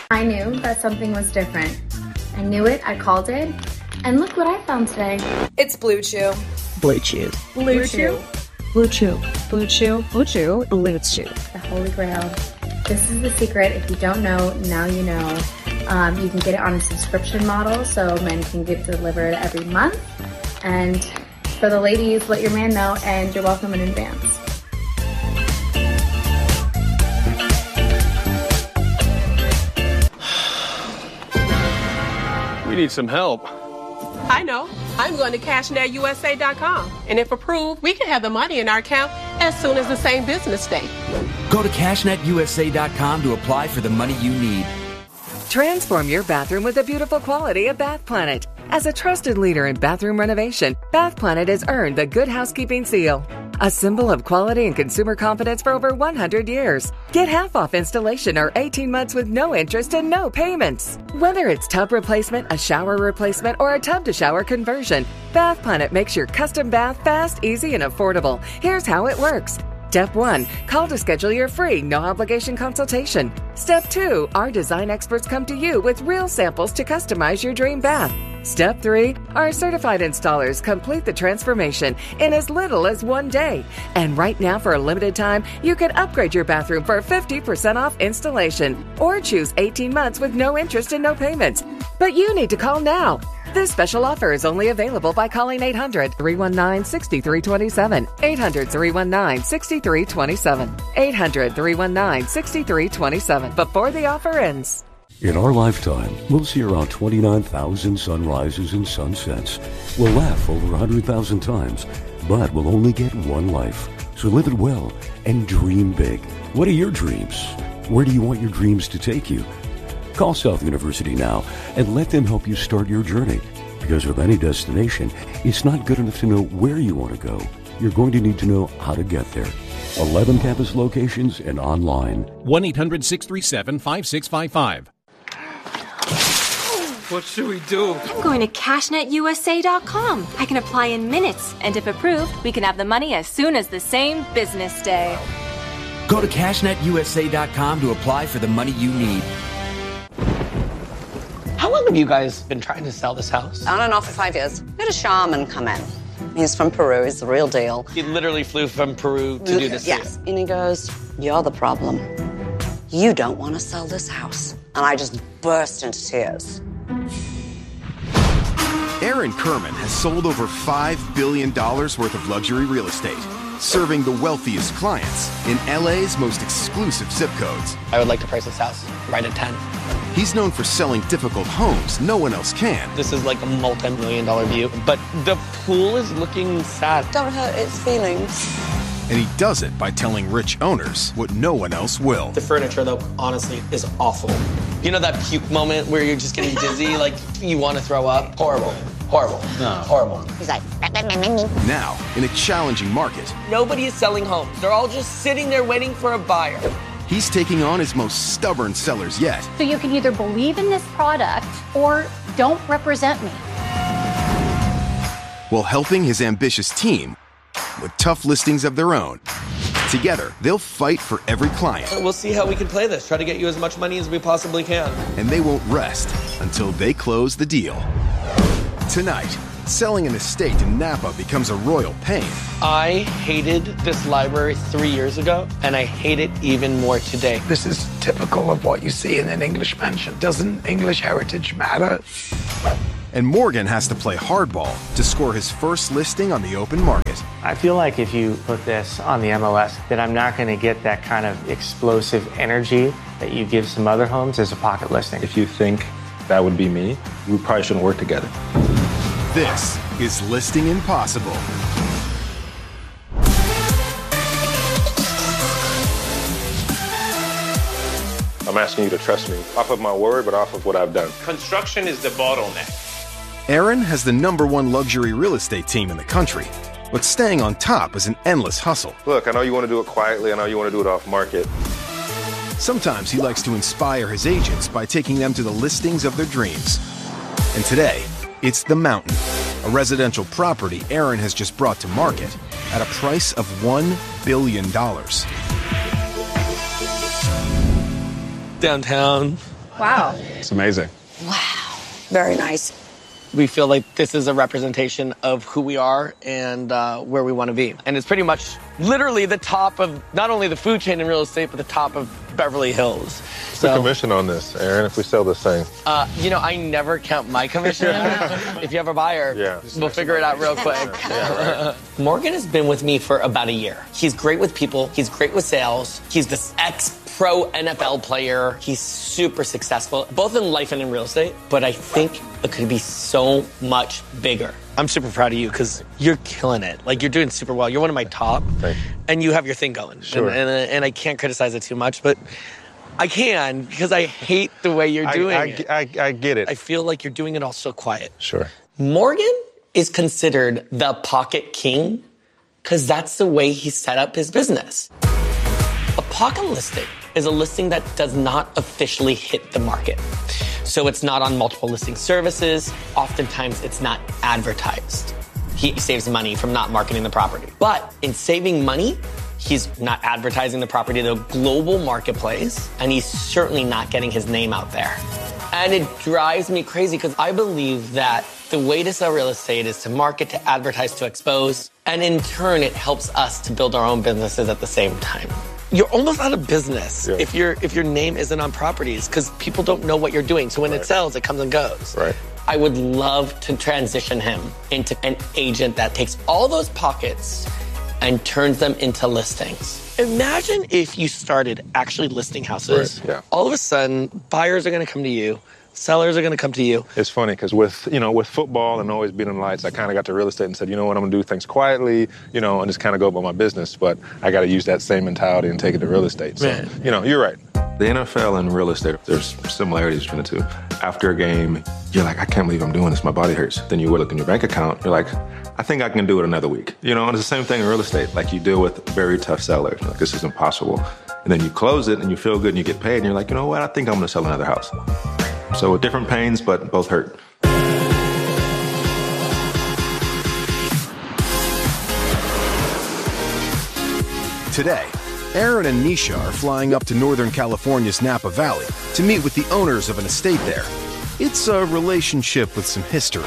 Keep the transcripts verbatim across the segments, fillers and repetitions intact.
I knew that something was different. I knew it, I called it, and look what I found today. It's Blue Chew. Blue Chew. Blue Chew. Blue Chew. Blue Chew. Blue Chew. Blue Chew. The holy grail. This is the secret. If you don't know, now you know. Um, you can get it on a subscription model, so men can get delivered every month. And for the ladies, let your man know, and you're welcome in advance. We need some help. I know. I'm going to cash net U S A dot com. And if approved, we can have the money in our account as soon as the same business day. Go to cash net U S A dot com to apply for the money you need. Transform your bathroom with the beautiful quality of Bath Planet. As a trusted leader in bathroom renovation, Bath Planet has earned the Good Housekeeping seal, a symbol of quality and consumer confidence for over one hundred years. Get half off installation or eighteen months with no interest and no payments. Whether it's tub replacement, a shower replacement, or a tub-to-shower conversion, Bath Planet makes your custom bath fast, easy, and affordable. Here's how it works. Step one, call to schedule your free, no-obligation consultation. Step two, our design experts come to you with real samples to customize your dream bath. Step three, our certified installers complete the transformation in as little as one day. And right now, for a limited time, you can upgrade your bathroom for fifty percent off installation or choose eighteen months with no interest and no payments. But you need to call now. This special offer is only available by calling eight hundred, three one nine, six three two seven, eight hundred, three one nine, six three two seven, eight hundred, three one nine, six three two seven before the offer ends. In our lifetime, we'll see around twenty-nine thousand sunrises and sunsets. We'll laugh over one hundred thousand times, but we'll only get one life. So live it well and dream big. What are your dreams? Where do you want your dreams to take you? Call South University now and let them help you start your journey. Because with any destination, it's not good enough to know where you want to go. You're going to need to know how to get there. eleven campus locations and online. one eight hundred, six three seven, five six five five. What should we do? I'm going to cash net U S A dot com. I can apply in minutes, and if approved, we can have the money as soon as the same business day. Go to cash net U S A dot com to apply for the money you need. How long have you guys been trying to sell this house? On and off for five years. We had a shaman come in. He's from Peru. He's the real deal. He literally flew from Peru to do this. Yes. And he goes, "You're the problem. You don't want to sell this house." And I just burst into tears. Aaron Kerman has sold over five billion dollars worth of luxury real estate, serving the wealthiest clients in L A's most exclusive zip codes. I would like to price this house right at ten. He's known for selling difficult homes no one else can. This is like a multi-million dollar view, but the pool is looking sad. Don't hurt its feelings. And he does it by telling rich owners what no one else will. The furniture, though, honestly, is awful. You know that puke moment where you're just getting dizzy, like you want to throw up? Horrible. Horrible. No. Horrible. He's like, now, in a challenging market, nobody is selling homes. They're all just sitting there waiting for a buyer. He's taking on his most stubborn sellers yet. So you can either believe in this product or don't represent me. While helping his ambitious team with tough listings of their own. Together, they'll fight for every client. We'll see how we can play this. Try to get you as much money as we possibly can. And they won't rest until they close the deal. Tonight, selling an estate in Napa becomes a royal pain. I hated this library three years ago, and I hate it even more today. This is typical of what you see in an English mansion. Doesn't English heritage matter? And Morgan has to play hardball to score his first listing on the open market. I feel like if you put this on the M L S, that I'm not going to get that kind of explosive energy that you give some other homes as a pocket listing. If you think that would be me, we probably shouldn't work together. This is Listing Impossible. I'm asking you to trust me, off of my word, but off of what I've done. Construction is the bottleneck. Aaron has the number one luxury real estate team in the country, but staying on top is an endless hustle. Look, I know you want to do it quietly. I know you want to do it off market. Sometimes he likes to inspire his agents by taking them to the listings of their dreams. And today, it's The Mountain, a residential property Aaron has just brought to market at a price of one billion dollars. Downtown, Wow. It's amazing. Wow. Very nice. We feel like this is a representation of who we are and uh, where we want to be. And it's pretty much literally the top of not only the food chain in real estate, but the top of Beverly Hills. What's the commission on this, Aaron, if we sell this thing? Uh, you know, I never count my commission. If you have a buyer, yeah. we'll figure it out real quick. Yeah, right. Morgan has been with me for about a year. He's great with people. He's great with sales. He's this ex-pro N F L player. He's super successful, both in life and in real estate. But I think it could be so much bigger. I'm super proud of you because you're killing it. Like, you're doing super well. You're one of my top, and you have your thing going. Sure. And, and, and I can't criticize it too much, but I can because I hate the way you're doing I, I, it. I, I get it. I feel like you're doing it all so quiet. Sure. Morgan is considered the pocket king because that's the way he set up his business. A pocket listing is a listing that does not officially hit the market. So it's not on multiple listing services. Oftentimes it's not advertised. He saves money from not marketing the property. But in saving money, he's not advertising the property to a global marketplace, and he's certainly not getting his name out there. And it drives me crazy because I believe that the way to sell real estate is to market, to advertise, to expose, and in turn, it helps us to build our own businesses at the same time. You're almost out of business yeah. if your if your name isn't on properties because people don't know what you're doing. So when right. it sells, it comes and goes. Right. I would love to transition him into an agent that takes all those pockets and turns them into listings. Imagine if you started actually listing houses. Right. Yeah. All of a sudden, buyers are going to come to you. Sellers are going to come to you. It's funny because with, you know, with football and always being in lights, I kind of got to real estate and said, you know what, I'm going to do things quietly, you know, and just kind of go about my business. But I got to use that same mentality and take it to real estate. So, Man. you know, you're right. The N F L and real estate, there's similarities between the two. After a game, you're like, I can't believe I'm doing this. My body hurts. Then you look in your bank account. You're like, I think I can do it another week. You know, and it's the same thing in real estate. Like, you deal with very tough sellers. You're like, this is impossible. And then you close it and you feel good and you get paid. And you're like, you know what? I think I'm going to sell another house. So different pains, but both hurt. Today, Aaron and Nisha are flying up to Northern California's Napa Valley to meet with the owners of an estate there. It's a relationship with some history.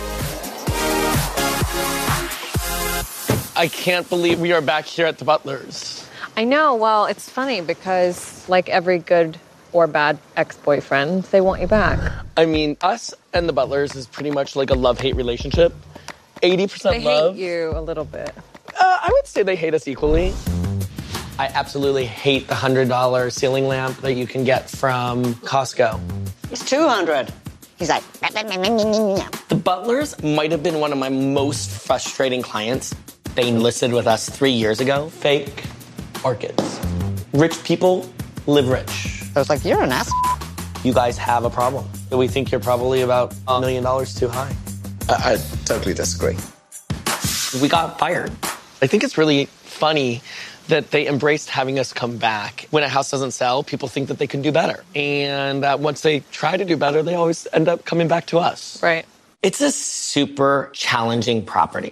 I can't believe we are back here at the Butlers. I know. Well, it's funny because, like every good or bad ex-boyfriend, they want you back. I mean, us and the Butlers is pretty much like a love-hate relationship. eighty percent they love. They hate you a little bit. Uh, I would say they hate us equally. I absolutely hate the one hundred dollars ceiling lamp that you can get from Costco. It's two hundred dollars. He's like... The Butlers might have been one of my most frustrating clients. They enlisted with us three years ago. Fake orchids. Rich people live rich. I was like, you're an ass. You guys have a problem. We think you're probably about a million dollars too high. I, I totally disagree. We got fired. I think it's really funny that they embraced having us come back. When a house doesn't sell, people think that they can do better. And uh, once they try to do better, they always end up coming back to us. Right. It's a super challenging property.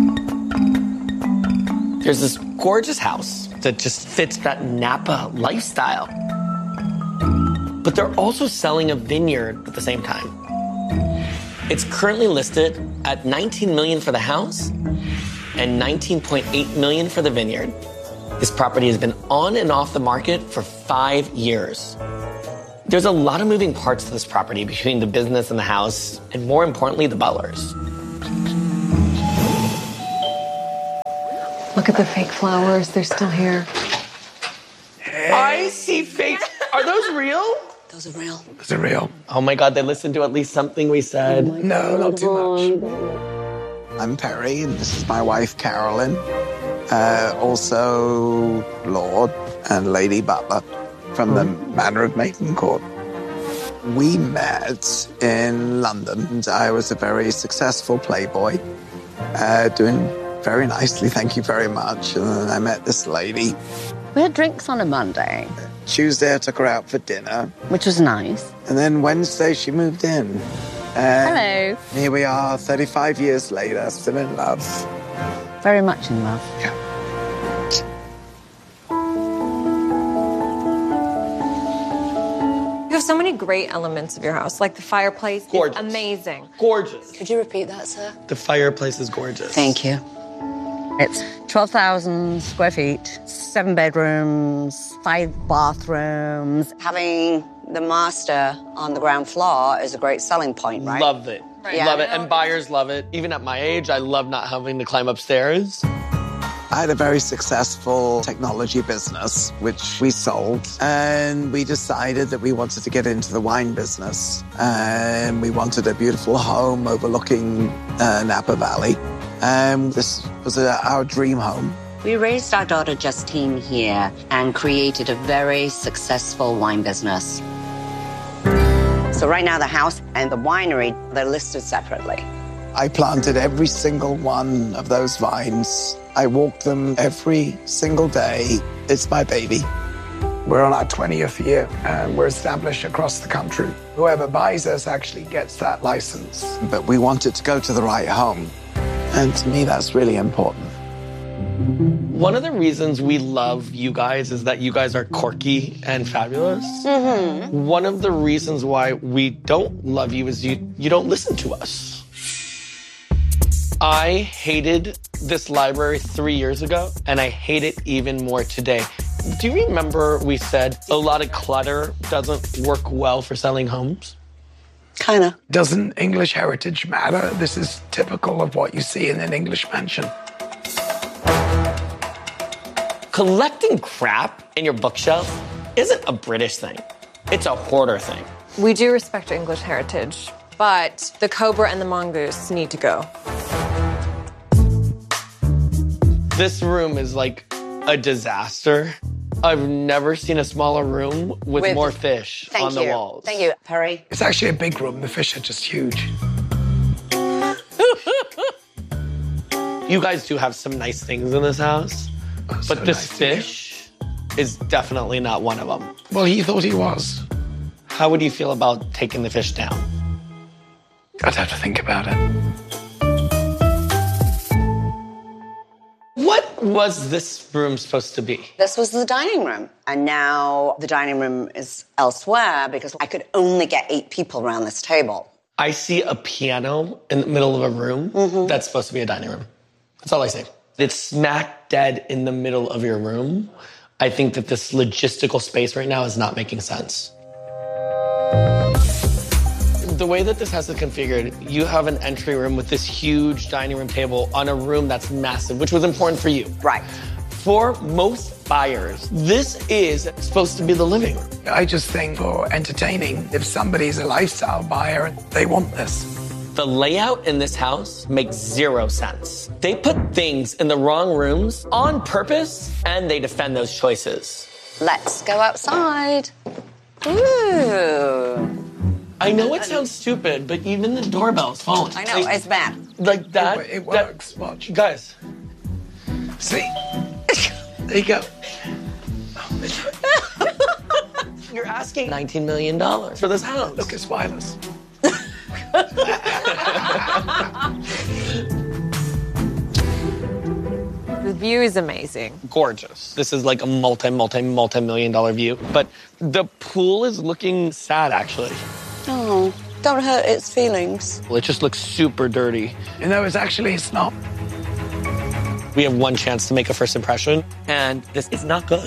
There's this gorgeous house that just fits that Napa lifestyle. But they're also selling a vineyard at the same time. It's currently listed at nineteen million dollars for the house and nineteen point eight million dollars for the vineyard. This property has been on and off the market for five years. There's a lot of moving parts to this property between the business and the house, and more importantly, the Butlers. Look at the fake flowers. They're still here. Hey. I see fake. Are those real? Those are real. Those are real. Oh my God, they listened to at least something we said. Oh no, not too much. I'm Perry, and this is my wife, Carolyn. Uh, also, Lord and Lady Butler from the Manor of Maitencourt. We met in London. I was a very successful playboy, uh, doing very nicely, thank you very much. And then I met this lady. We had drinks on a Monday. Tuesday, I took her out for dinner. Which was nice. And then Wednesday, she moved in. And hello. Here we are, thirty-five years later, still in love. Very much in love. Yeah. You have so many great elements of your house, like the fireplace. Gorgeous. Is amazing. Gorgeous. Could you repeat that, sir? The fireplace is gorgeous. Thank you. It's twelve thousand square feet, seven bedrooms, five bathrooms. Having the master on the ground floor is a great selling point, right? Love it. Right. Yeah. Love it. And buyers love it. Even at my age, I love not having to climb upstairs. I had a very successful technology business, which we sold, and we decided that we wanted to get into the wine business. And we wanted a beautiful home overlooking uh, Napa Valley. And this was uh, our dream home. We raised our daughter Justine here and created a very successful wine business. So right now the house and the winery, they're listed separately. I planted every single one of those vines. I walk them every single day. It's my baby. We're on our twentieth year and we're established across the country. Whoever buys us actually gets that license. But we want it to go to the right home. And to me, that's really important. One of the reasons we love you guys is that you guys are quirky and fabulous. Mm-hmm. One of the reasons why we don't love you is you, you don't listen to us. I hated this library three years ago, and I hate it even more today. Do you remember we said a lot of clutter doesn't work well for selling homes? Kinda. Doesn't English heritage matter? This is typical of what you see in an English mansion. Collecting crap in your bookshelf isn't a British thing. It's a hoarder thing. We do respect your English heritage, but the cobra and the mongoose need to go. This room is like a disaster. I've never seen a smaller room with, With- more fish Thank on the you. walls. Thank you, Perry. It's actually a big room. The fish are just huge. You guys do have some nice things in this house, but so this nice, fish is definitely not one of them. Well, he thought he was. How would you feel about taking the fish down? I'd have to think about it. What was this room supposed to be? This was the dining room. And now the dining room is elsewhere because I could only get eight people around this table. I see a piano in the middle of a room Mm-hmm. that's supposed to be a dining room. That's all I see. It's smack dead in the middle of your room. I think that this logistical space right now is not making sense. The way that this house is configured, you have an entry room with this huge dining room table on a room that's massive, which was important for you. Right. For most buyers, this is supposed to be the living room. I just think for entertaining, if somebody's a lifestyle buyer, they want this. The layout in this house makes zero sense. They put things in the wrong rooms on purpose, and they defend those choices. Let's go outside. Ooh. I know it sounds stupid, but even the doorbell's phone. I know, like, it's bad. Like that. It, it works. That, Watch. Guys. See? There you go. You're asking nineteen million dollars for this house. Look, it's wireless. The view is amazing. Gorgeous. This is like a multi, multi, multi-million dollar view. But the pool is looking sad, actually. Oh, don't hurt its feelings. It just looks super dirty. You know, it's actually, it's not. We have one chance to make a first impression, and this is not good.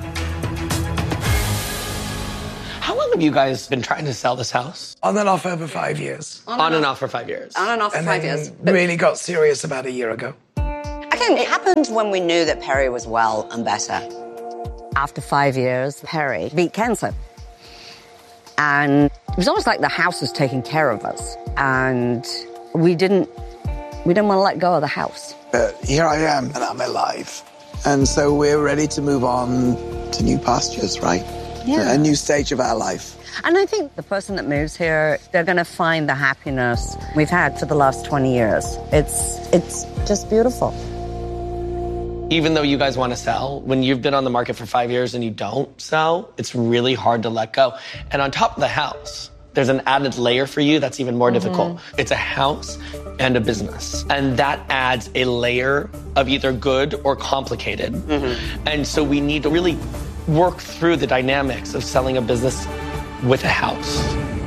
How long have you guys been trying to sell this house? On and off over five years. On, On and off for five years. On and off for And five then years. really got serious about a year ago. I think it happened when we knew that Perry was well and better. After five years, Perry beat cancer. And it was almost like the house was taking care of us. And we didn't, we didn't want to let go of the house. But here I am, and I'm alive. And so we're ready to move on to new pastures, right? Yeah. A new stage of our life. And I think the person that moves here, they're going to find the happiness we've had for the last twenty years. It's, it's just beautiful. Even though you guys want to sell, when you've been on the market for five years and you don't sell, it's really hard to let go. And on top of the house, there's an added layer for you that's even more Mm-hmm. difficult. It's a house and a business. And that adds a layer of either good or complicated. Mm-hmm. And so we need to really work through the dynamics of selling a business with a house.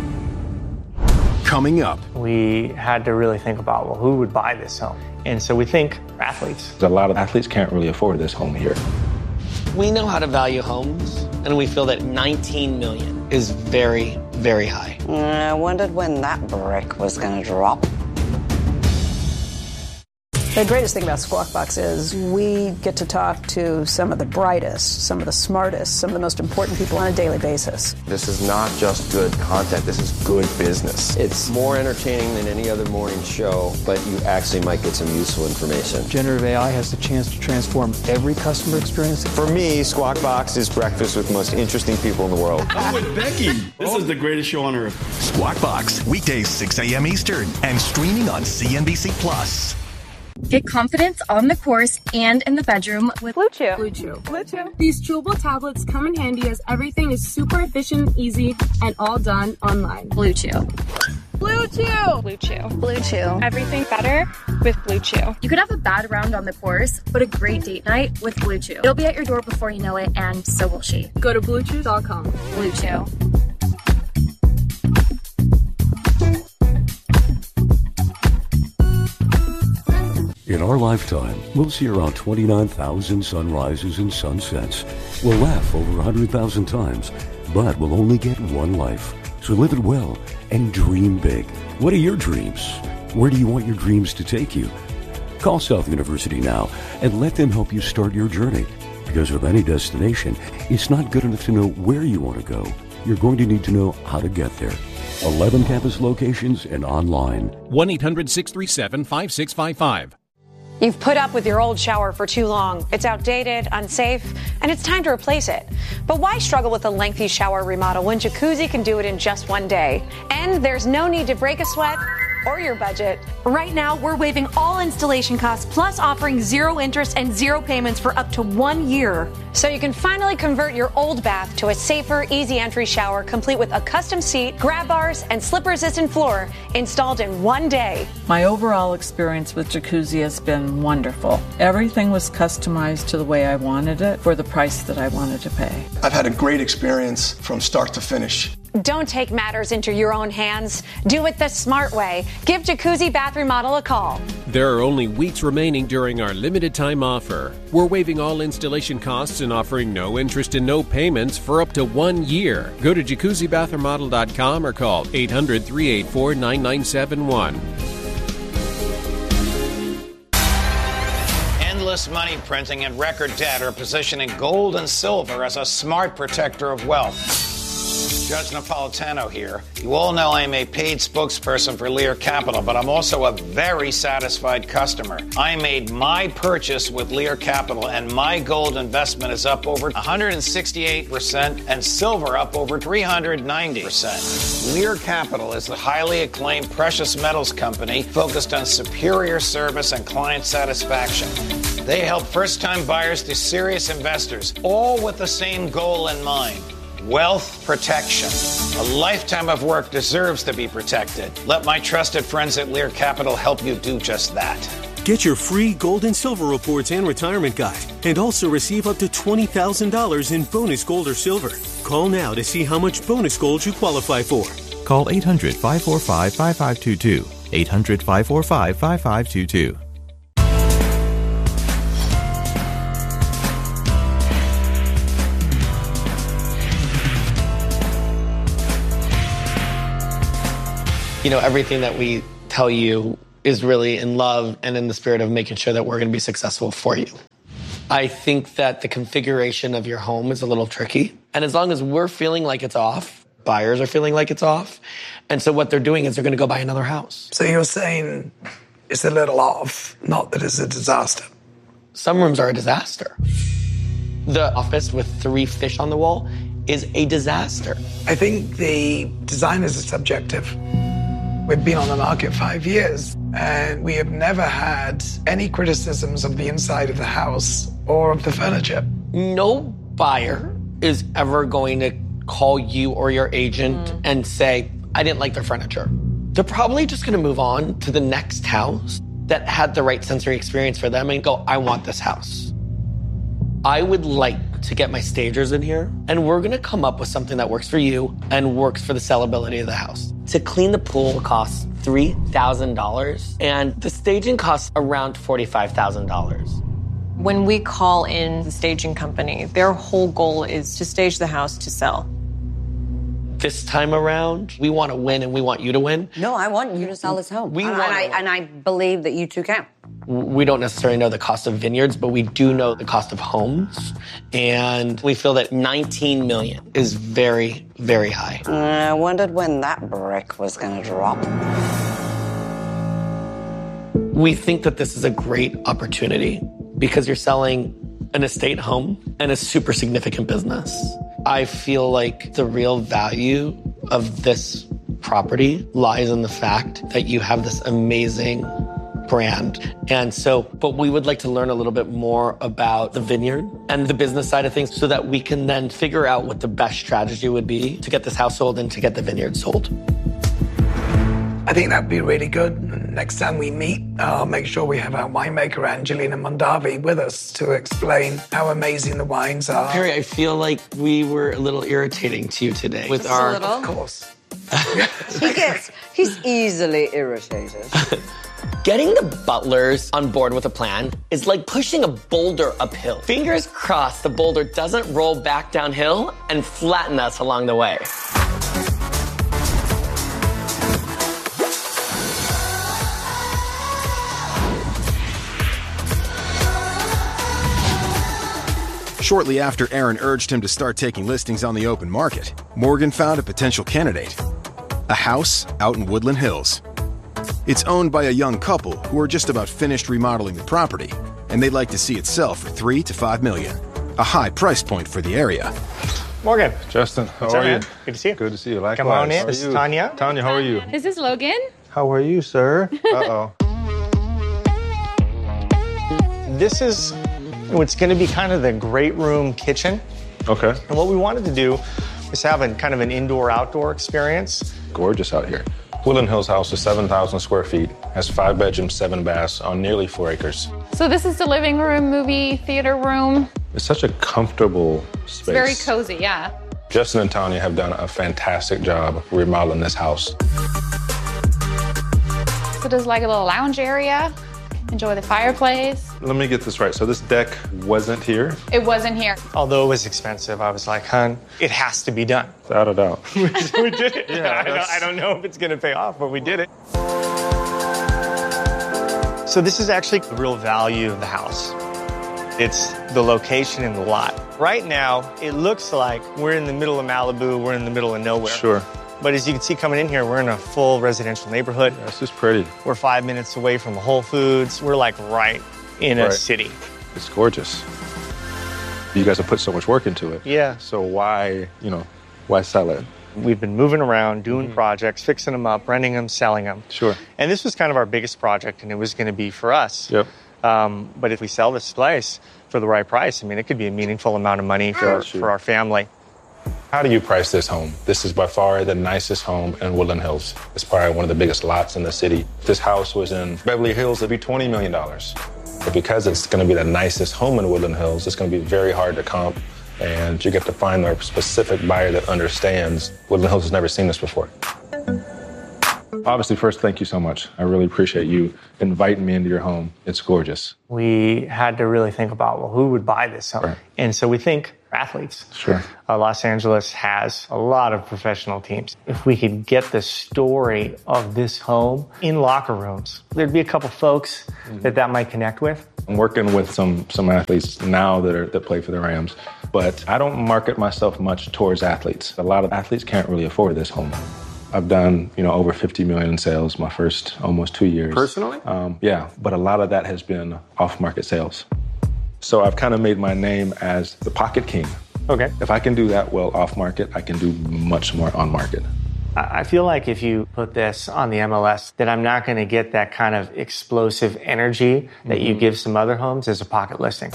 Coming up, we had to really think about, well, who would buy this home? And so we think athletes. A lot of athletes can't really afford this home here. We know how to value homes, and we feel that nineteen million dollars is very, very high. I wondered when that brick was going to drop. The greatest thing about Squawk Box is we get to talk to some of the brightest, some of the smartest, some of the most important people on a daily basis. This is not just good content, this is good business. It's more entertaining than any other morning show, but you actually might get some useful information. Generative A I has the chance to transform every customer experience. For me, Squawk Box is breakfast with the most interesting people in the world. I'm with Becky. This is the greatest show on earth. Squawk Box, weekdays six a.m. Eastern and streaming on C N B C Plus. Get confidence on the course and in the bedroom with Blue Chew. Blue Chew. Blue Chew. These chewable tablets come in handy as everything is super efficient, easy, and all done online. Blue Chew. Blue Chew. Blue Chew. Blue Chew. Everything better with Blue Chew. You could have a bad round on the course, but a great date night with Blue Chew. It'll be at your door before you know it, and so will she. Go to blue chew dot com. Blue Chew. In our lifetime, we'll see around twenty-nine thousand sunrises and sunsets. We'll laugh over one hundred thousand times, but we'll only get one life. So live it well and dream big. What are your dreams? Where do you want your dreams to take you? Call South University now and let them help you start your journey. Because with any destination, it's not good enough to know where you want to go. You're going to need to know how to get there. eleven campus locations and online. one eight hundred six three seven five six five five. You've put up with your old shower for too long. It's outdated, unsafe, and it's time to replace it. But why struggle with a lengthy shower remodel when Jacuzzi can do it in just one day? And there's no need to break a sweat or your budget. Right now, we're waiving all installation costs, plus offering zero interest and zero payments for up to one year. So you can finally convert your old bath to a safer, easy entry shower, complete with a custom seat, grab bars, and slip-resistant floor installed in one day. My overall experience with Jacuzzi has been wonderful. Everything was customized to the way I wanted it for the price that I wanted to pay. I've had a great experience from start to finish. Don't take matters into your own hands. Do it the smart way. Give Jacuzzi Bath Remodel a call. There are only weeks remaining during our limited time offer. We're waiving all installation costs and offering no interest and no payments for up to one year. Go to jacuzzi bath remodel dot com or call eight hundred, three eight four, nine nine seven one. Endless money printing and record debt are positioning gold and silver as a smart protector of wealth. Judge Napolitano here. You all know I'm a paid spokesperson for Lear Capital, but I'm also a very satisfied customer. I made my purchase with Lear Capital, and my gold investment is up over one hundred sixty-eight percent and silver up over three hundred ninety percent. Lear Capital is the highly acclaimed precious metals company focused on superior service and client satisfaction. They help first-time buyers to serious investors, all with the same goal in mind. Wealth protection. A lifetime of work deserves to be protected. Let my trusted friends at Lear Capital help you do just that. Get your free gold and silver reports and retirement guide, and also receive up to twenty thousand dollars in bonus gold or silver. Call now to see how much bonus gold you qualify for. Call eight hundred, five four five, five five two two. eight hundred, five four five, five five two two. You know, everything that we tell you is really in love and in the spirit of making sure that we're going to be successful for you. I think that the configuration of your home is a little tricky. And as long as we're feeling like it's off, buyers are feeling like it's off. And so what they're doing is they're going to go buy another house. So you're saying it's a little off, not that it's a disaster. Some rooms are a disaster. The office with three fish on the wall is a disaster. I think the designers are subjective. We've been on the market five years, and we have never had any criticisms of the inside of the house or of the furniture. No buyer is ever going to call you or your agent mm. and say, I didn't like their furniture. They're probably just going to move on to the next house that had the right sensory experience for them and go, I want this house. I would like to get my stagers in here, and we're gonna come up with something that works for you and works for the sellability of the house. To clean the pool costs three thousand dollars, and the staging costs around forty-five thousand dollars. When we call in the staging company, their whole goal is to stage the house to sell. This time around, we want to win and we want you to win. No, I want you to sell this home. We and, want and, I, and I believe that you two can. We don't necessarily know the cost of vineyards, but we do know the cost of homes. And we feel that nineteen million dollars is very, very high. I wondered when that brick was going to drop. We think that this is a great opportunity because you're selling an estate home and a super significant business. I feel like the real value of this property lies in the fact that you have this amazing brand. And so, but we would like to learn a little bit more about the vineyard and the business side of things so that we can then figure out what the best strategy would be to get this house sold and to get the vineyard sold. I think that'd be really good. Next time we meet, I'll make sure we have our winemaker, Angelina Mondavi, with us to explain how amazing the wines are. Perry, I feel like we were a little irritating to you today with Just our... a little. Of course. He gets, he's easily irritated. Getting the Butlers on board with a plan is like pushing a boulder uphill. Fingers crossed the boulder doesn't roll back downhill and flatten us along the way. Shortly after Aaron urged him to start taking listings on the open market, Morgan found a potential candidate. A house out in Woodland Hills. It's owned by a young couple who are just about finished remodeling the property, and they'd like to see it sell for three to five million. A high price point for the area. Morgan. Justin, how What's are up, you? man? Good to see you. Good to see you. Likewise. Come on in. How are This is you? Tanya. Tanya, how are you? Is this Logan? How are you, sir? Uh-oh. This is what's going to be kind of the great room kitchen. Okay. And what we wanted to do is have a kind of an indoor-outdoor experience. Gorgeous out here. Woodland Hills house is seven thousand square feet, has five bedrooms, seven baths on nearly four acres. So this is the living room, movie, theater room. It's such a comfortable space. It's very cozy, yeah. Justin and Tanya have done a fantastic job remodeling this house. So there's like a little lounge area. Enjoy the fireplace. Let me get this right. So this deck wasn't here? It wasn't here. Although it was expensive, I was like, hun, it has to be done. Without a doubt. we did it. Yeah, I, don't, I don't know if it's going to pay off, but we did it. So this is actually the real value of the house. It's the location and the lot. Right now, it looks like we're in the middle of Malibu, we're in the middle of nowhere. Sure. But as you can see coming in here, we're in a full residential neighborhood. Yeah, this is pretty. We're five minutes away from a Whole Foods. We're like right in Right. a city. It's gorgeous. You guys have put so much work into it. Yeah. So why, you know, why sell it? We've been moving around, doing mm-hmm. projects, fixing them up, renting them, selling them. Sure. And this was kind of our biggest project, and it was going to be for us. Yep. Um, but if we sell this place for the right price, I mean, it could be a meaningful amount of money for, for our family. How do you price this home? This is by far the nicest home in Woodland Hills. It's probably one of the biggest lots in the city. If this house was in Beverly Hills, it'd be twenty million dollars. But because it's going to be the nicest home in Woodland Hills, it's going to be very hard to comp. And you get to find a specific buyer that understands Woodland Hills has never seen this before. Obviously, first, thank you so much. I really appreciate you inviting me into your home. It's gorgeous. We had to really think about, well, who would buy this home? Right. And so we think athletes. Sure. Uh, Los Angeles has a lot of professional teams. If we could get the story of this home in locker rooms, there'd be a couple folks mm-hmm. that that might connect with. I'm working with some some athletes now that are that play for the Rams, but I don't market myself much towards athletes. A lot of athletes can't really afford this home. I've done, you know, over fifty million in sales my first almost two years. Personally? Um, yeah, but a lot of that has been off-market sales. So I've kind of made my name as the pocket king. Okay. If I can do that well off-market, I can do much more on-market. I feel like if you put this on the M L S, that I'm not going to get that kind of explosive energy that mm-hmm. you give some other homes as a pocket listing.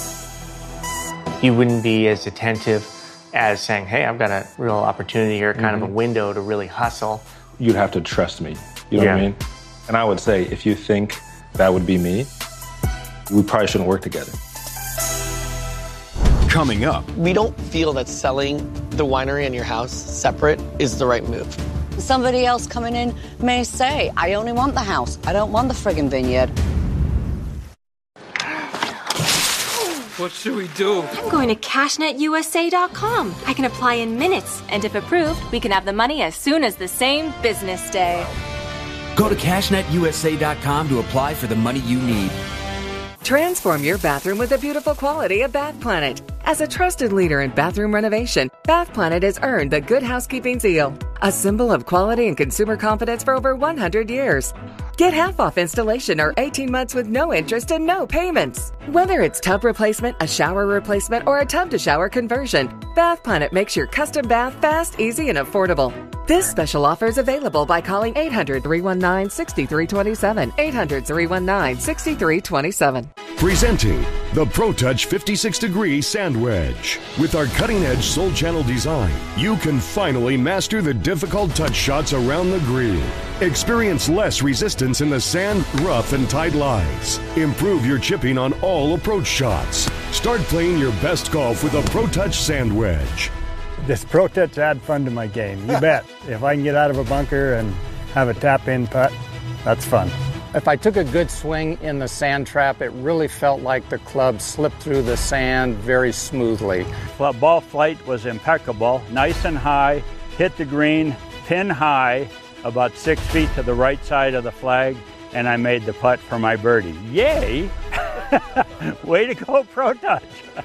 You wouldn't be as attentive as saying, hey, I've got a real opportunity here, kind mm-hmm. of a window to really hustle. You'd have to trust me. You know yeah. what I mean? And I would say, if you think that would be me, we probably shouldn't work together. Coming up. We don't feel that selling the winery and your house separate is the right move. Somebody else coming in may say, I only want the house. I don't want the friggin' vineyard. What should we do? I'm going to cash net U S A dot com. I can apply in minutes, and if approved, we can have the money as soon as the same business day. Go to cash net U S A dot com to apply for the money you need. Transform your bathroom with the beautiful quality of Bath Planet. As a trusted leader in bathroom renovation, Bath Planet has earned the Good Housekeeping seal, a symbol of quality and consumer confidence for over one hundred years. Get half off installation or eighteen months with no interest and no payments. Whether it's tub replacement, a shower replacement, or a tub-to-shower conversion, Bath Planet makes your custom bath fast, easy, and affordable. This special offer is available by calling eight hundred, three one nine, six three two seven, eight hundred, three one nine, six three two seven. Presenting the ProTouch fifty-six degree Sand Wedge. With our cutting-edge Soul Channel design, you can finally master the difficult touch shots around the green. Experience less resistance in the sand, rough, and tight lies. Improve your chipping on all approach shots. Start playing your best golf with a ProTouch Sand Wedge. This ProTouch add fun to my game. You bet. If I can get out of a bunker and have a tap-in putt, that's fun. If I took a good swing in the sand trap, it really felt like the club slipped through the sand very smoothly. Well, ball flight was impeccable, nice and high, hit the green, pin high, about six feet to the right side of the flag, and I made the putt for my birdie. Yay! Way to go, ProTouch!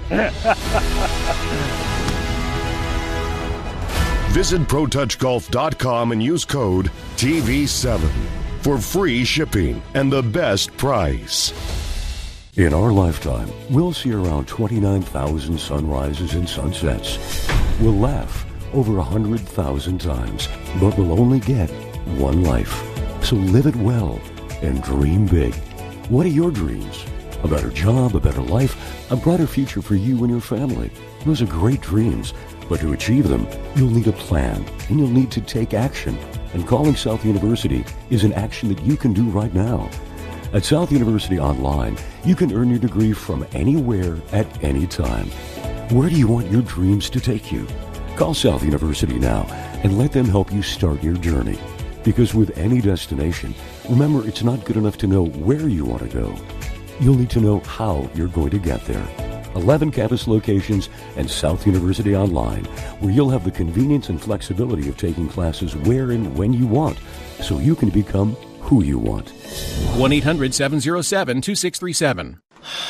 Visit Pro Touch Golf dot com and use code T V seven for free shipping and the best price. In our lifetime, we'll see around twenty-nine thousand sunrises and sunsets. We'll laugh over one hundred thousand times, but we'll only get one life. So live it well and dream big. What are your dreams? A better job, a better life, a brighter future for you and your family. Those are great dreams, but to achieve them, you'll need a plan and you'll need to take action. And calling South University is an action that you can do right now. At South University Online, you can earn your degree from anywhere at any time. Where do you want your dreams to take you? Call South University now and let them help you start your journey. Because with any destination, remember, it's not good enough to know where you want to go. You'll need to know how you're going to get there. eleven campus locations and South University Online, where you'll have the convenience and flexibility of taking classes where and when you want, so you can become who you want. one eight hundred, seven oh seven, two six three seven.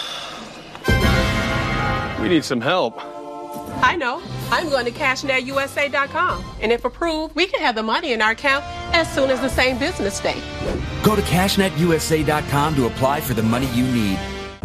We need some help. I know. I'm going to cash net U S A dot com. And if approved, we can have the money in our account as soon as the same business day. Go to cash net U S A dot com to apply for the money you need.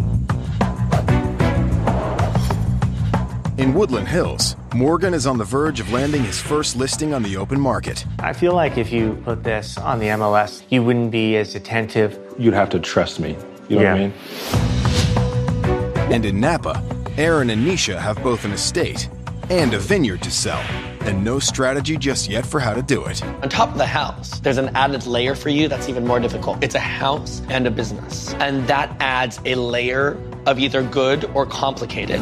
In Woodland Hills, Morgan is on the verge of landing his first listing on the open market. I feel like if you put this on the M L S, you wouldn't be as attentive. You'd have to trust me. You know Yeah. what I mean? And in Napa, Aaron and Nisha have both an estate and a vineyard to sell, and no strategy just yet for how to do it. On top of the house, there's an added layer for you that's even more difficult. It's a house and a business. And that adds a layer of either good or complicated.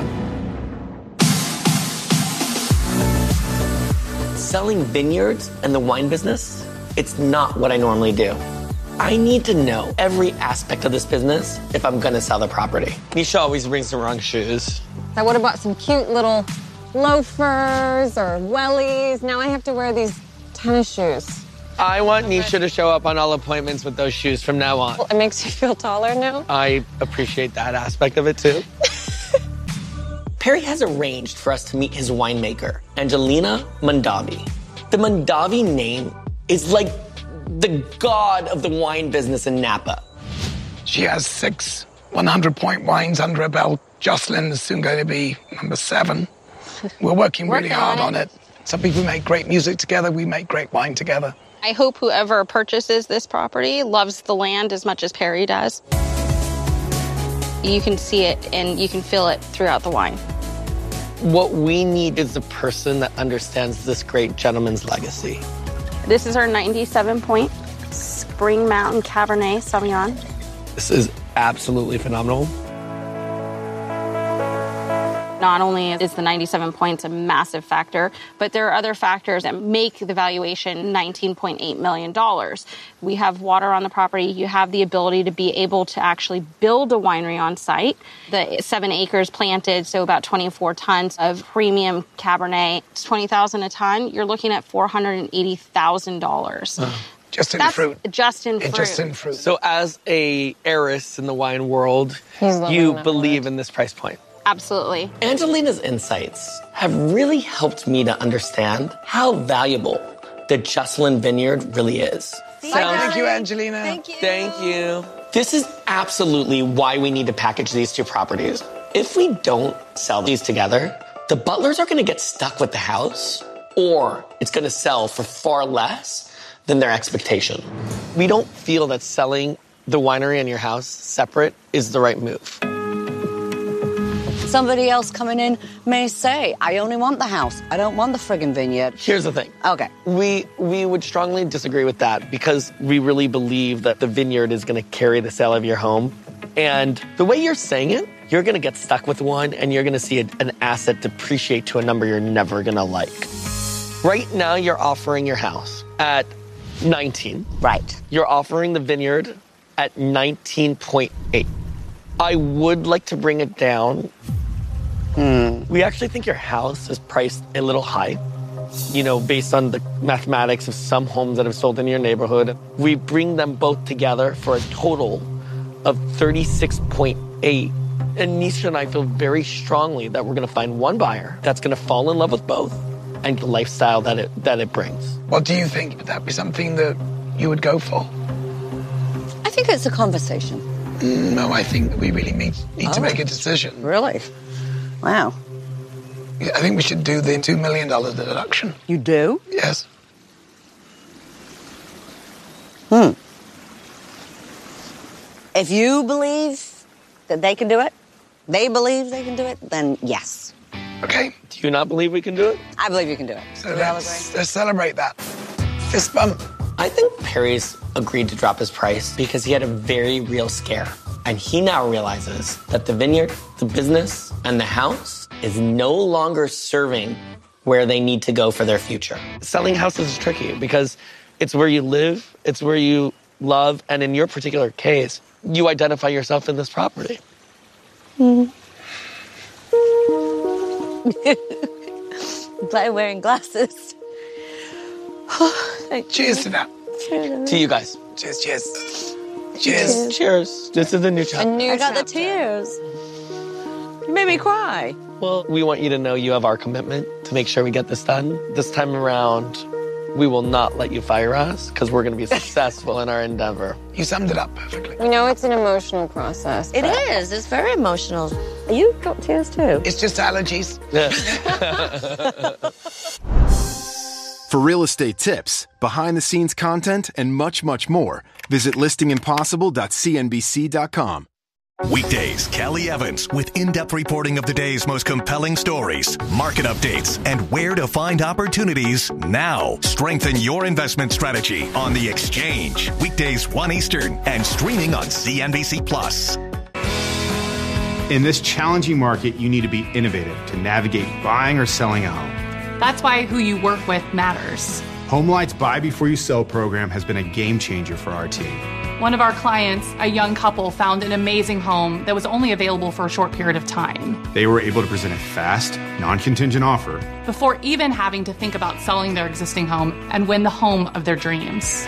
Selling vineyards and the wine business, it's not what I normally do. I need to know every aspect of this business if I'm gonna sell the property. Nisha always brings the wrong shoes. I would have bought some cute little loafers or wellies. Now I have to wear these tennis shoes. I want Nisha to show up on all appointments with those shoes from now on. Well, it makes you feel taller now. I appreciate that aspect of it too. Perry has arranged for us to meet his winemaker, Angelina Mondavi. The Mondavi name is like the god of the wine business in Napa. She has six hundred point wines under her belt. Jocelyn is soon going to be number seven. We're working really Working hard on on it. Some people make great music together. We make great wine together. I hope whoever purchases this property loves the land as much as Perry does. You can see it and you can feel it throughout the wine. What we need is a person that understands this great gentleman's legacy. This is our ninety-seven point Spring Mountain Cabernet Sauvignon. This is absolutely phenomenal. Not only is the ninety-seven points a massive factor, but there are other factors that make the valuation nineteen point eight million dollars. We have water on the property. You have the ability to be able to actually build a winery on site. The seven acres planted, so about twenty-four tons of premium Cabernet. It's twenty thousand dollars a ton. You're looking at four hundred eighty thousand dollars. Uh, just in That's fruit. Just in fruit. Just in fruit. So as a heiress in the wine world, He's loving you that believe word. in this price point. Absolutely. Angelina's insights have really helped me to understand how valuable the Jesselyn Vineyard really is. Thank you, Angelina. Thank you. Thank you. This is absolutely why we need to package these two properties. If we don't sell these together, the Butlers are going to get stuck with the house, or it's going to sell for far less than their expectation. We don't feel that selling the winery and your house separate is the right move. Somebody else coming in may say, I only want the house. I don't want the friggin' vineyard. Here's the thing. Okay. We we would strongly disagree with that because we really believe that the vineyard is going to carry the sale of your home. And the way you're saying it, you're going to get stuck with one and you're going to see a, an asset depreciate to a number you're never going to like. Right now, you're offering your house at nineteen. Right. You're offering the vineyard at nineteen point eight. I would like to bring it down. Hmm. We actually think your house is priced a little high, you know, based on the mathematics of some homes that have sold in your neighborhood. We bring them both together for a total of thirty-six point eight. And Nisha and I feel very strongly that we're going to find one buyer that's going to fall in love with both and the lifestyle that it that it brings. What do you think? Would that be something that you would go for? I think it's a conversation. Mm, no, I think that we really need, need Oh. to make a decision. Really? Wow. I think we should do the two million dollars deduction. You do? Yes. Hmm. If you believe that they can do it, they believe they can do it, then yes. Okay. Do you not believe we can do it? I believe you can do it. So let's, let's celebrate that. Fist bump. I think Perry's agreed to drop his price because he had a very real scare. And he now realizes that the vineyard, the business, and the house is no longer serving where they need to go for their future. Selling houses is tricky because it's where you live, it's where you love, and in your particular case, you identify yourself in this property. Mm. By wearing glasses. Cheers to that. To you guys. Cheers, cheers. Cheers. Cheers. Cheers. This is a new chapter. I got the tears. You made me cry. Well, we want you to know you have our commitment to make sure we get this done. This time around, we will not let you fire us because we're going to be successful in our endeavor. You summed it up perfectly. You know, it's an emotional process. It is. It's very emotional. You got tears too. It's just allergies. For real estate tips, behind-the-scenes content, and much, much more, visit listing impossible dot c n b c dot com. Weekdays, Kelly Evans with in-depth reporting of the day's most compelling stories, market updates, and where to find opportunities now. Strengthen your investment strategy on The Exchange. Weekdays one Eastern and streaming on C N B C Plus. In this challenging market, you need to be innovative to navigate buying or selling a home. That's why who you work with matters. HomeLight's Buy Before You Sell program has been a game changer for our team. One of our clients, a young couple, found an amazing home that was only available for a short period of time. They were able to present a fast, non-contingent offer Before even having to think about selling their existing home and win the home of their dreams.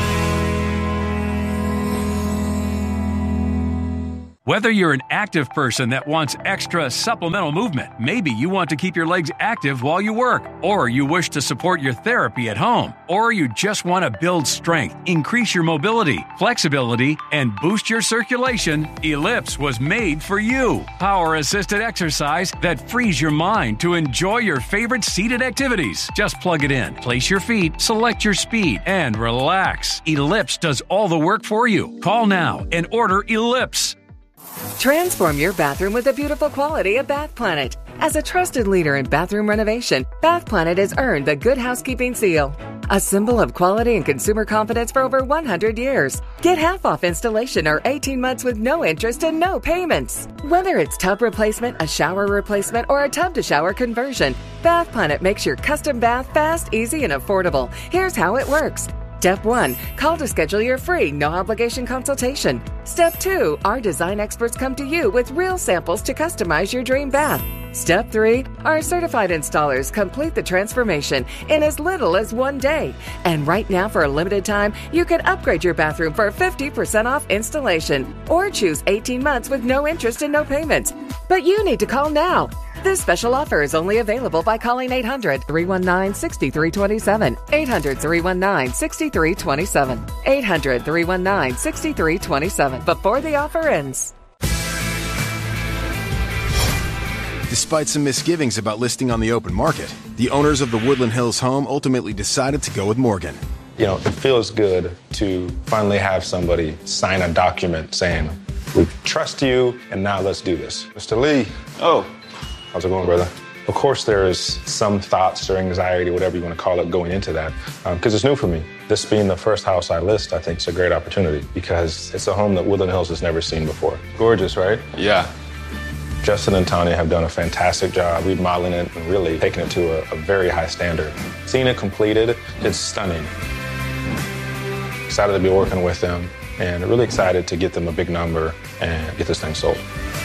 Whether you're an active person that wants extra supplemental movement, maybe you want to keep your legs active while you work, or you wish to support your therapy at home, or you just want to build strength, increase your mobility, flexibility, and boost your circulation, Ellipse was made for you. Power-assisted exercise that frees your mind to enjoy your favorite seated activities. Just plug it in, place your feet, select your speed, and relax. Ellipse does all the work for you. Call now and order Ellipse. Transform your bathroom with the beautiful quality of Bath Planet. As a trusted leader in bathroom renovation, Bath Planet has earned the Good Housekeeping seal. a symbol of quality and consumer confidence for over one hundred years. Get half off installation or eighteen months with no interest and no payments. Whether it's tub replacement, a shower replacement, or a tub-to-shower conversion, Bath Planet makes your custom bath fast, easy, and affordable. Here's how it works. Step one, call to schedule your free, no-obligation consultation. Step two, our design experts come to you with real samples to customize your dream bath. Step three, our certified installers complete the transformation in as little as one day. And right now, for a limited time, you can upgrade your bathroom for fifty percent off installation or choose eighteen months with no interest and no payments. But you need to call now. This special offer is only available by calling eight hundred, three one nine, six three two seven, eight hundred, three one nine, six three two seven, eight hundred, three one nine, six three two seven before the offer ends. Despite some misgivings about listing on the open market, the owners of the Woodland Hills home ultimately decided to go with Morgan. You know, it feels good to finally have somebody sign a document saying, we trust you, and now let's do this. Mister Lee. Oh. How's it going, brother? Of course, there is some thoughts or anxiety, whatever you want to call it, going into that, because um, it's new for me. This being the first house I list, I think it's a great opportunity because it's a home that Woodland Hills has never seen before. Gorgeous, right? Yeah. Justin and Tanya have done a fantastic job remodeling it and really taking it to a, a very high standard. Seeing it completed, it's stunning. Excited to be working with them and really excited to get them a big number and get this thing sold.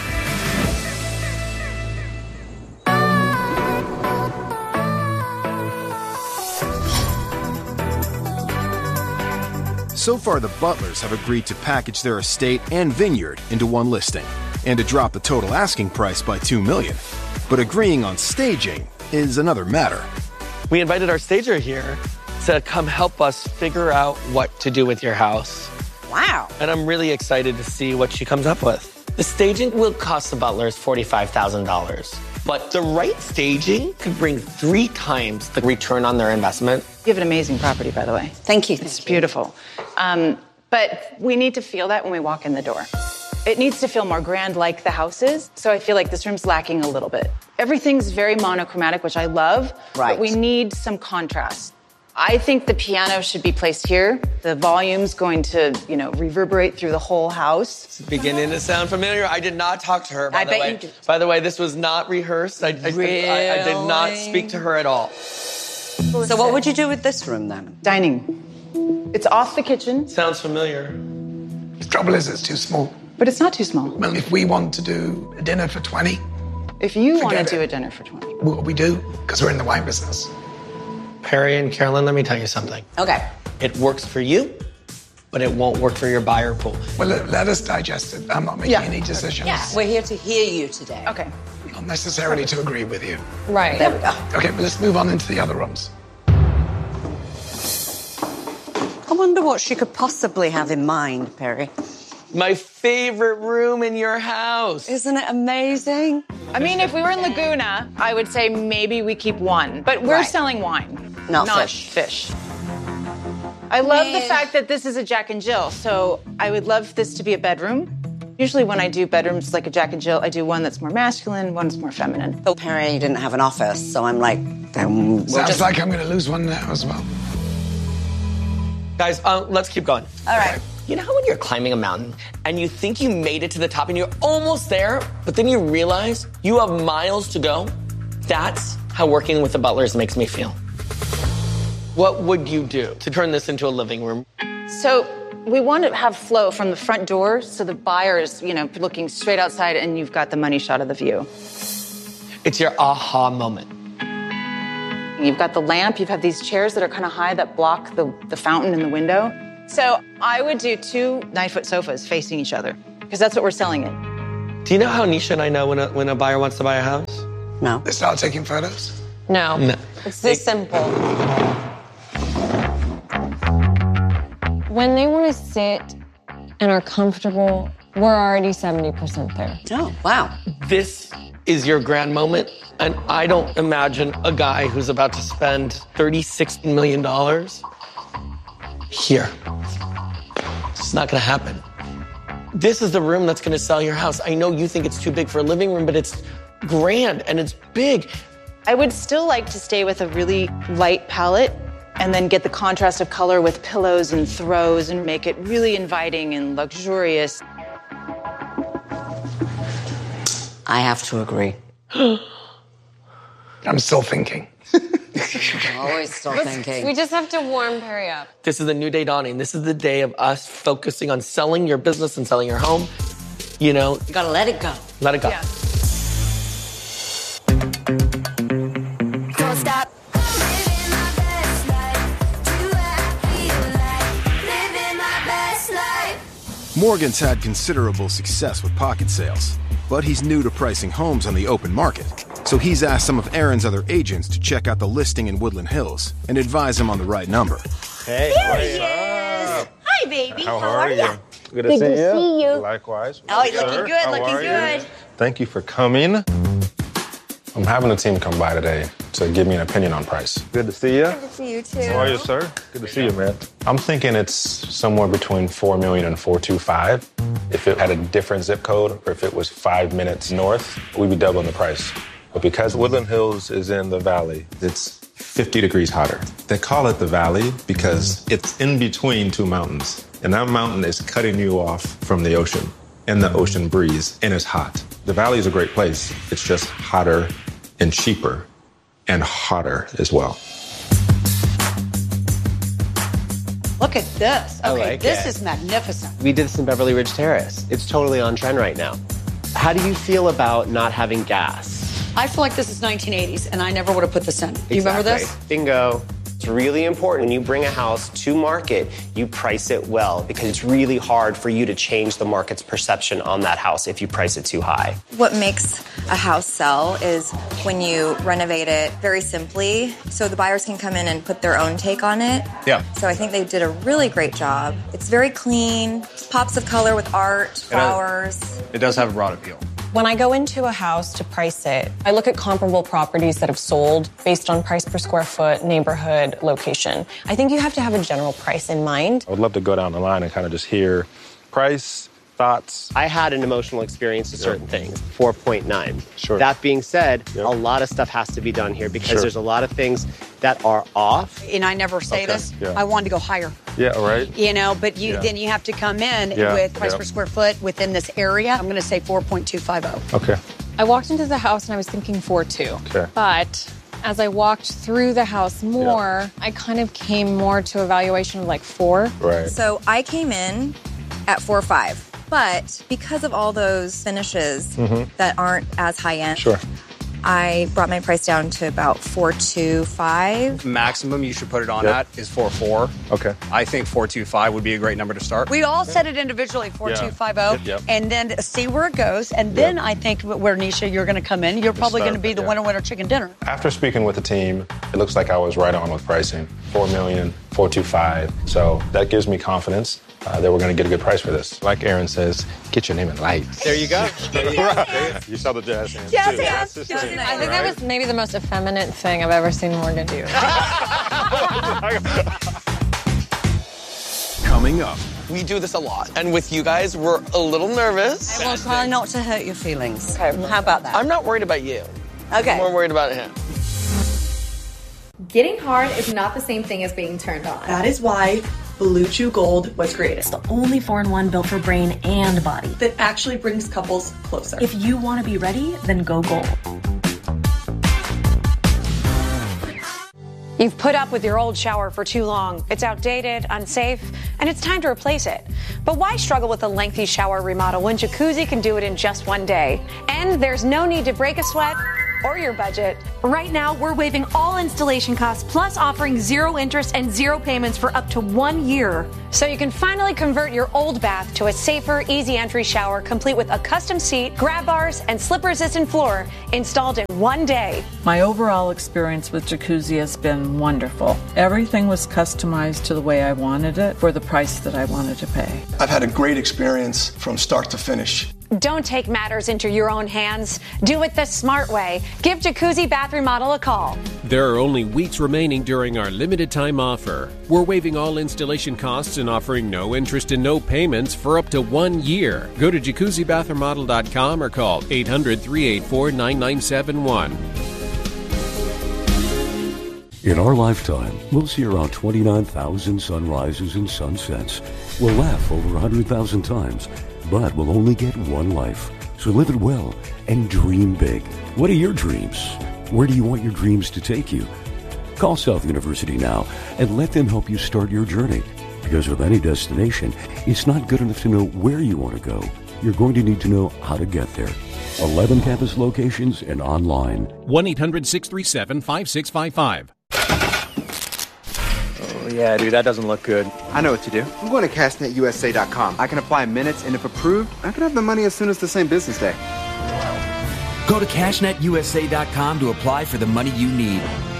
So far, the Butlers have agreed to package their estate and vineyard into one listing and to drop the total asking price by two million dollars. But agreeing on staging is another matter. We invited our stager here to come help us figure out what to do with your house. Wow. And I'm really excited to see what she comes up with. The staging will cost the Butlers forty-five thousand dollars. But the right staging could bring three times the return on their investment. You have an amazing property, by the way. Thank you. It's beautiful. Um, but we need to feel that when we walk in the door. It needs to feel more grand like the house is. So I feel like this room's lacking a little bit. Everything's very monochromatic, which I love. Right. But we need some contrast. I think the piano should be placed here. The volume's going to, you know, reverberate through the whole house. It's beginning to sound familiar. I did not talk to her, by I the bet way. you did. By the way, this was not rehearsed. I, I, Really? I, I did not speak to her at all. So what would you do with this room then? Dining. It's off the kitchen. Sounds familiar. The trouble is it's too small. But it's not too small. Well, if we want to do a dinner for twenty... If you want to forget do it. a dinner for twenty. Well, we do, because we're in the wine business. Perry and Carolyn, let me tell you something. Okay. It works for you, but it won't work for your buyer pool. Well, let, let us digest it. I'm not making Yeah. any decisions. Yeah, we're here to hear you today. Okay. Not necessarily to agree with you. Right. There we go. Okay, but let's move on into the other rooms. I wonder what she could possibly have in mind, Perry. My favorite room in your house. Isn't it amazing? I mean, if we were in Laguna, I would say maybe we keep one. But we're Right. selling wine, Not not fish. fish. I love the Yeah. fact that this is a Jack and Jill, so I would love this to be a bedroom. Usually when I do bedrooms like a Jack and Jill, I do one that's more masculine, one that's more feminine. Well, Perry didn't have an office, so I'm like, then we'll Sounds just... like I'm going to lose one now as well. Guys, uh, let's keep going. All right. You know how when you're climbing a mountain and you think you made it to the top and you're almost there, but then you realize you have miles to go? That's how working with the Butlers makes me feel. What would you do to turn this into a living room? So we want to have flow from the front door so the buyer is, you know, looking straight outside and you've got the money shot of the view. It's your aha moment. You've got the lamp, you have these chairs that are kind of high that block the, the fountain in the window. So I would do two nine-foot sofas facing each other because that's what we're selling it. Do you know how Nisha and I know when a, when a buyer wants to buy a house? No. They start taking photos? No. No. It's this simple. When they want to sit and are comfortable, we're already seventy percent there. Oh, wow. This is your grand moment, and I don't imagine a guy who's about to spend thirty-six million dollars here. It's not gonna happen. This is the room that's gonna sell your house. I know you think it's too big for a living room, but it's grand and it's big. I would still like to stay with a really light palette and then get the contrast of color with pillows and throws and make it really inviting and luxurious. I have to agree. I'm still thinking. Always still thinking. We just have to warm Perry up. This is a new day dawning. This is the day of us focusing on selling your business and selling your home. You know, You gotta let it go. let it go. Yeah. Don't stop. Living my best life. Do what I feel like. Living my best life. Morgan's had considerable success with pocket sales, but he's new to pricing homes on the open market. So he's asked some of Aaron's other agents to check out the listing in Woodland Hills and advise him on the right number. Hey, There he is. Hi, baby. How, are you? Good to, Good see, to you. see you. Likewise. Oh, you're looking Sir, good, how looking are you? good. Thank you for coming. I'm having a team come by today to give me an opinion on price. Good to see you. Good to see you, too. How are you, sir? Good to see you, man. I'm thinking it's somewhere between four million and four two five. If it had a different zip code or if it was five minutes north, we'd be doubling the price. But because Woodland Hills is in the valley, it's fifty degrees hotter. They call it the valley because it's in between two mountains. And that mountain is cutting you off from the ocean and the ocean breeze, and it's hot. The valley is a great place. It's just hotter and cheaper and hotter as well. Look at this. I Okay, like this it. is magnificent. We did this in Beverly Ridge Terrace. It's totally on trend right now. How do you feel about not having gas? I feel like this is nineteen eighties, and I never would have put this in. Do you remember this? Exactly. Bingo. It's really important when you bring a house to market, you price it well because it's really hard for you to change the market's perception on that house if you price it too high. What makes a house sell is when you renovate it very simply so the buyers can come in and put their own take on it. Yeah. So I think they did a really great job. It's very clean, pops of color with art, flowers. It does have a broad appeal. When I go into a house to price it, I look at comparable properties that have sold based on price per square foot, neighborhood, location. I think you have to have a general price in mind. I would love to go down the line and kind of just hear price, thoughts. I had an emotional experience to certain things. four point nine. Sure. That being said, Yep. a lot of stuff has to be done here because Sure. there's a lot of things that are off. And I never say Okay, this. yeah. I wanted to go higher. Yeah, right. You know, but you Yeah. then you have to come in Yeah, with price yeah. per square foot within this area. I'm going to say four point two five oh. Okay. I walked into the house and I was thinking four two. Okay. But as I walked through the house more, I kind of came more to a valuation of like four. Right. So I came in at four five. But because of all those finishes Mhm. that aren't as high end, Sure. I brought my price down to about four two five. Maximum you should put it on Yep. at is four four. Okay. I think four two five would be a great number to start. We all said it individually, four two five oh, Yep, yep. and then see where it goes. And then I think where, Nisha, you're going to come in. You're probably start going to be with- the yeah. winner, winner, chicken dinner. After speaking with the team, it looks like I was right on with pricing. Four million, four two five. So that gives me confidence uh, that we're going to get a good price for this. Like Aaron says, get your name in lights. There you go. There you go. You saw the jazz hands Jazz too. hands. That's just it, I think right? that was maybe the most effeminate thing I've ever seen Morgan do. Coming up. We do this a lot. And with you guys, we're a little nervous. I will try not to hurt your feelings. Okay. How about that? I'm not worried about you. Okay. I'm more worried about him. Getting hard is not the same thing as being turned on. That is why Blue Chew Gold was created. It's the only four in one built for brain and body that actually brings couples closer. If you want to be ready, then go gold. You've put up with your old shower for too long. It's outdated, unsafe, and it's time to replace it. But why struggle with a lengthy shower remodel when Jacuzzi can do it in just one day? And there's no need to break a sweat or your budget. Right now, we're waiving all installation costs, plus offering zero interest and zero payments for up to one year. So you can finally convert your old bath to a safer, easy entry shower, complete with a custom seat, grab bars, and slip-resistant floor installed in one day. My overall experience with Jacuzzi has been wonderful. Everything was customized to the way I wanted it for the price that I wanted to pay. I've had a great experience from start to finish. Don't take matters into your own hands. Do it the smart way. Give Jacuzzi Bath Remodel a call. There are only weeks remaining during our limited time offer. We're waiving all installation costs and offering no interest and no payments for up to one year. Go to jacuzzi bath remodel dot com or call eight hundred, three eight four, nine nine seven one. In our lifetime, we'll see around twenty-nine thousand sunrises and sunsets. We'll laugh over one hundred thousand times, but we'll only get one life. So live it well and dream big. What are your dreams? Where do you want your dreams to take you? Call South University now and let them help you start your journey. Because with any destination, it's not good enough to know where you want to go. You're going to need to know how to get there. eleven campus locations and online. one eight hundred six three seven five six five five. Oh, yeah, dude, that doesn't look good. I know what to do. I'm going to cash net U S A dot com. I can apply in minutes, and if approved, I can have the money as soon as the same business day. Go to cash net U S A dot com to apply for the money you need.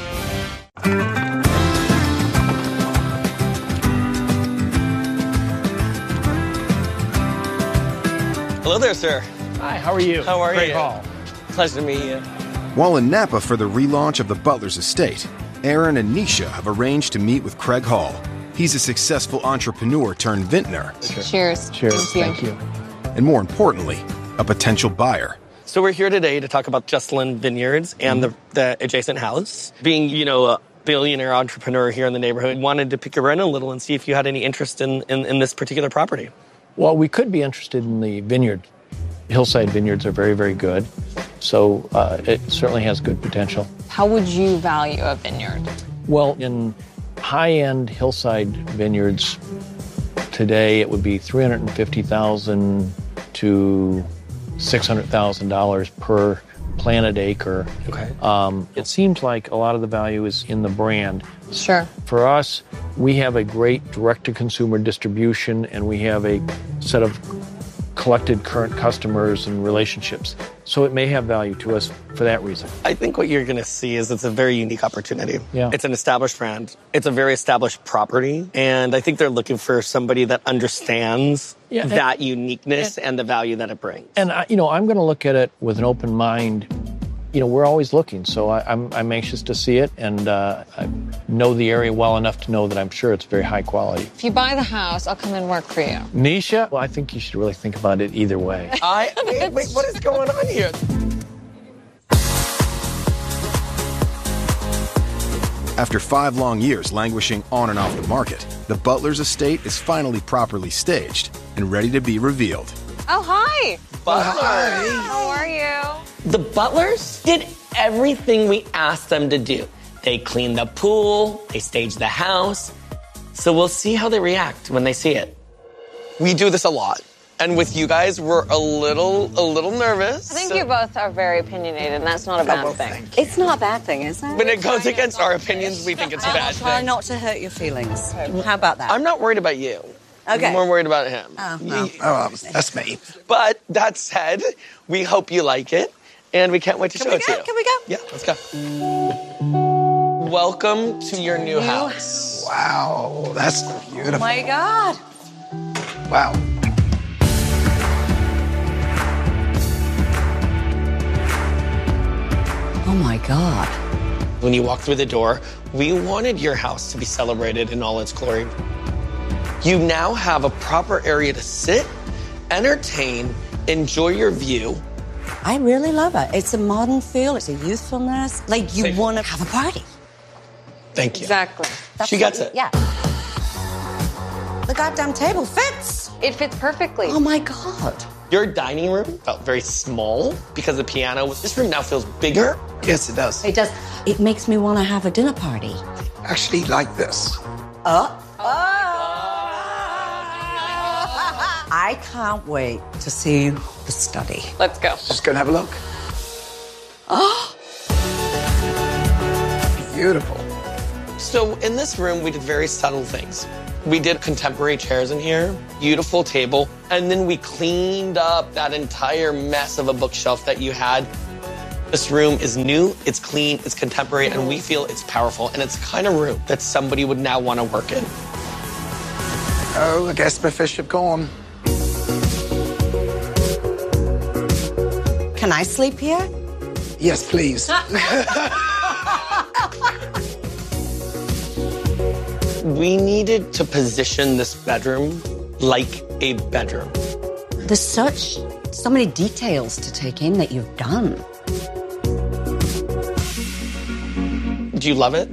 Hello there, sir. Hi, how are you? How are Great you? Hall. Pleasure to meet you. While in Napa for the relaunch of the Butler's estate, Aaron and Nisha have arranged to meet with Craig Hall. He's a successful entrepreneur turned vintner. Cheers. Cheers. Thank you. And more importantly, a potential buyer. So we're here today to talk about Jesselyn Vineyards and the, the adjacent house. Being, you know, a billionaire entrepreneur here in the neighborhood, wanted to pick your brain a little and see if you had any interest in, in, in this particular property. Well, we could be interested in the vineyard. Hillside vineyards are very, very good. So uh, it certainly has good potential. How would you value a vineyard? Well, in high-end hillside vineyards today, it would be three hundred fifty thousand dollars to six hundred thousand dollars per planted acre. Okay. Um, it seems like a lot of the value is in the brand. Sure. For us, we have a great direct-to-consumer distribution, and we have a set of collected current customers and relationships. So it may have value to us for that reason. I think what you're going to see is it's a very unique opportunity. Yeah. It's an established brand. It's a very established property. And I think they're looking for somebody that understands Yeah, and- that uniqueness and, and the value that it brings. And, I, you know, I'm going to look at it with an open mind. You know, we're always looking, so I, I'm, I'm anxious to see it, and uh, I know the area well enough to know that I'm sure it's very high quality. If you buy the house, I'll come and work for you. Nisha, well, I think you should really think about it either way. I wait, wait, what is going on here? After five long years languishing on and off the market, the Butler's estate is finally properly staged and ready to be revealed. Oh, hi. Butler. How are you? The Butlers did everything we asked them to do. They cleaned the pool, they staged the house. So we'll see how they react when they see it. We do this a lot. And with you guys, we're a little, a little nervous. I think you both are very opinionated, and that's not a bad thing. It's not a bad thing, is it? When it goes against our opinions, we think it's a bad Try thing. not to hurt your feelings. How about that? I'm not worried about you. Okay. I'm more worried about him. Oh, well. Oh, that's me. But that said, we hope you like it, and we can't wait to Can show we it go? to you. Can we go? Yeah, let's go. Welcome to your new house. Wow, that's Oh beautiful. my God. Wow. Oh my God. When you walk through the door, we wanted your house to be celebrated in all its glory. You now have a proper area to sit, entertain, enjoy your view. I really love it. It's a modern feel. It's a youthfulness. Like you want to have a party. Thank you. Exactly. She gets it. Yeah. The goddamn table fits. It fits perfectly. Oh my God. Your dining room felt very small because the piano. This room now feels bigger. Yes, it does. It does. It makes me want to have a dinner party. Actually, like this. Oh. I can't wait to see the study. Let's go. Just go and have a look. Oh. Beautiful. So in this room, we did very subtle things. We did contemporary chairs in here, beautiful table, and then we cleaned up that entire mess of a bookshelf that you had. This room is new, it's clean, it's contemporary, and we feel it's powerful, and it's the kind of room that somebody would now want to work in. Oh, I guess my fish have gone. Can I sleep here? Yes, please. We needed to position this bedroom like a bedroom. There's such, so many details to take in that you've done. Do you love it?